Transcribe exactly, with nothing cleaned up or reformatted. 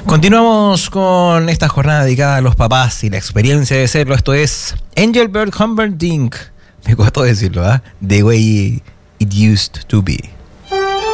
Continuamos con esta jornada dedicada a los papás y la experiencia de serlo. Esto es Engelbert Humperdinck. Me costó decirlo, ¿ah? ¿eh? The Way It Used to Be.